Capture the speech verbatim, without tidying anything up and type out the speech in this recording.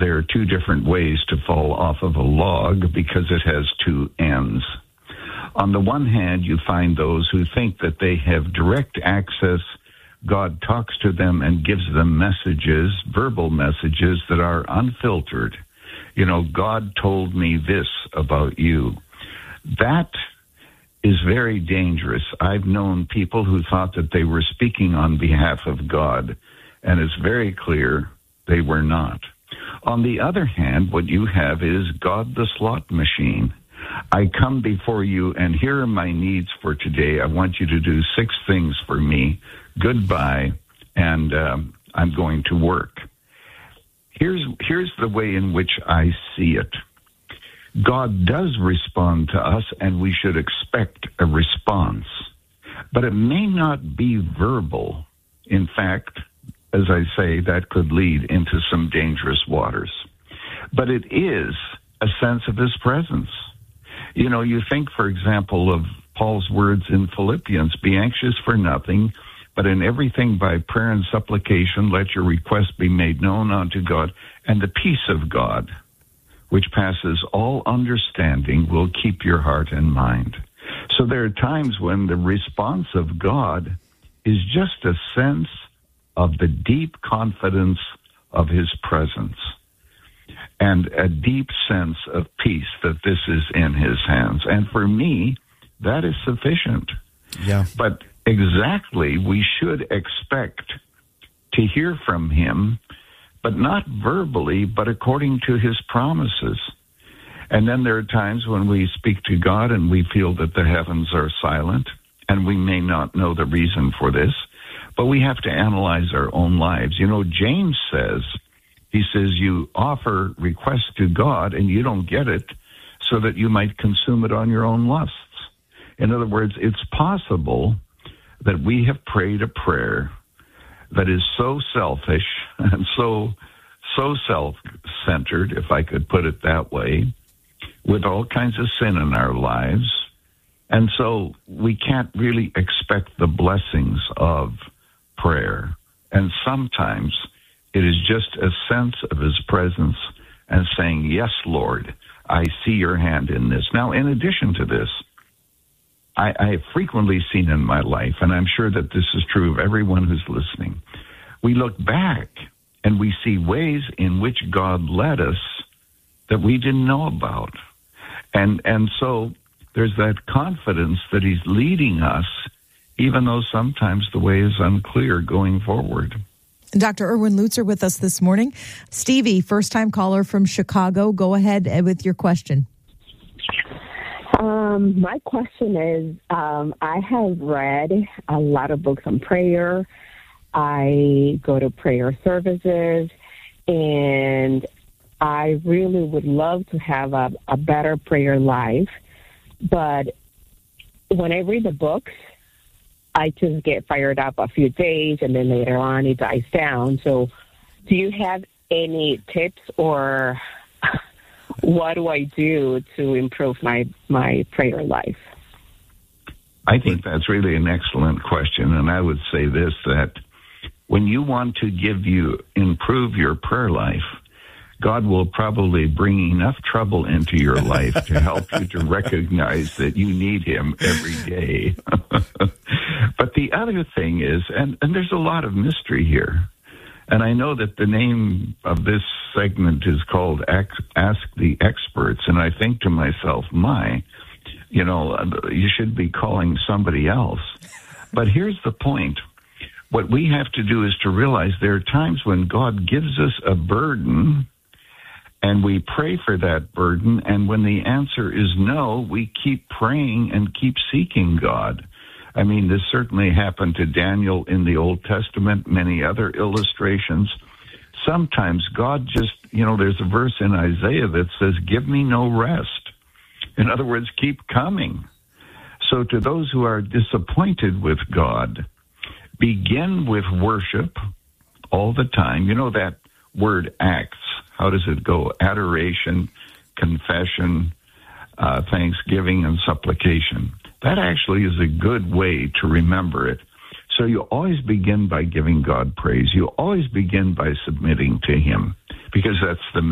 there are two different ways to fall off of a log because it has two ends. On the one hand, you find those who think that they have direct access. God talks to them and gives them messages, verbal messages that are unfiltered. You know, God told me this about you. That is very dangerous. I've known people who thought that they were speaking on behalf of God, and it's very clear they were not. On the other hand, what you have is God the slot machine. I come before you, and here are my needs for today. I want you to do six things for me. Goodbye, and um, I'm going to work. Here's, here's the way in which I see it. God does respond to us, and we should expect a response. But it may not be verbal. In fact, as I say, that could lead into some dangerous waters. But it is a sense of his presence. You know, you think, for example, of Paul's words in Philippians, be anxious for nothing, but in everything by prayer and supplication, let your requests be made known unto God, and the peace of God, which passes all understanding, will keep your heart and mind. So there are times when the response of God is just a sense of the deep confidence of his presence and a deep sense of peace that this is in his hands. And for me, that is sufficient. Yeah. But exactly, we should expect to hear from him, but not verbally, but according to his promises. And then there are times when we speak to God and we feel that the heavens are silent, and we may not know the reason for this, but we have to analyze our own lives. You know, James says, he says, you offer requests to God and you don't get it so that you might consume it on your own lusts. In other words, it's possible that we have prayed a prayer that is so selfish and so so self-centered, if I could put it that way, with all kinds of sin in our lives. And so we can't really expect the blessings of prayer. And sometimes it is just a sense of his presence and saying, yes, Lord, I see your hand in this. Now, in addition to this, I, I have frequently seen in my life, and I'm sure that this is true of everyone who's listening, we look back and we see ways in which God led us that we didn't know about. And and so there's that confidence that he's leading us, even though sometimes the way is unclear going forward. Doctor Erwin Lutzer with us this morning. Stevie, first-time caller from Chicago. Go ahead with your question. Um, my question is, um, I have read a lot of books on prayer. I go to prayer services, and I really would love to have a, a better prayer life. But when I read the books, I just get fired up a few days, and then later on it dies down. So do you have any tips, or what do I do to improve my, my prayer life? I think that's really an excellent question, and I would say this, that when you want to give you, improve your prayer life, God will probably bring enough trouble into your life to help you to recognize that you need him every day. But the other thing is, and, and there's a lot of mystery here, and I know that the name of this segment is called Ask the Experts, and I think to myself, my, you know, you should be calling somebody else. But here's the point. What we have to do is to realize there are times when God gives us a burden, and we pray for that burden, and when the answer is no, we keep praying and keep seeking God. I mean, this certainly happened to Daniel in the Old Testament, many other illustrations. Sometimes God just, you know, there's a verse in Isaiah that says, give me no rest. In other words, keep coming. So to those who are disappointed with God, begin with worship all the time. You know that word acts. How does it go? Adoration, confession, uh, thanksgiving, and supplication. That actually is a good way to remember it. So you always begin by giving God praise. You always begin by submitting to him, because that's the